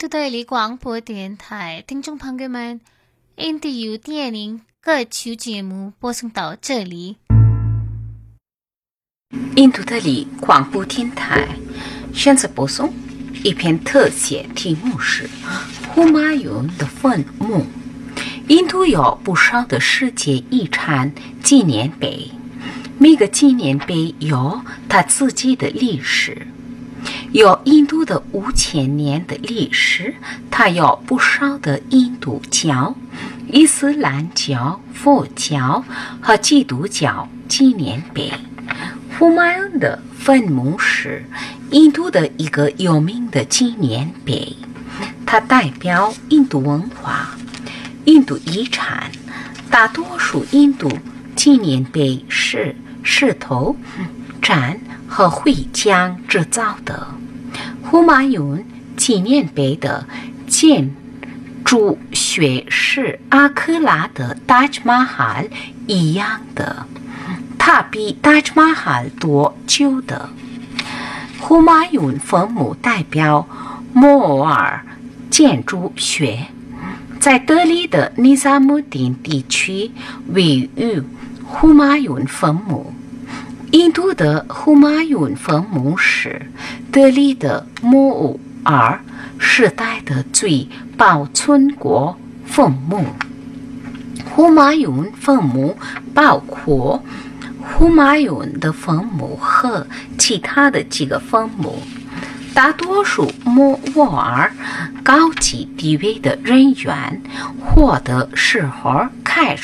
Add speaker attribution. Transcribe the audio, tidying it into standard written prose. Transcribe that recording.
Speaker 1: 印度德里广播电台现在播送一篇特写，题目是胡马雍的坟墓。印度有不少的世界遗产纪念碑，每个纪念碑有它自己的历史。有印度的5000年的历史，它有不少的印度教、伊斯兰教、佛教和基督教纪念碑。胡马雍的坟墓是印度的一个有名的纪念碑，它代表印度文化、印度遗产。大多数印度纪念碑是石头、毡和灰浆制造的。胡马雍纪念碑的建筑学是阿克拉的达吉玛哈一样的，它比达吉玛哈多久的。胡马雍坟墓代表摩尔建筑学，在德里的尼萨姆丁地区位于胡马雍坟墓。印度的胡马雍坟墓是德里的摩尔时代的最保存过坟墓。胡马雍坟墓包括胡马雍的坟墓和其他的几个坟墓。大多数摩尔高级地位的人员活的时候开始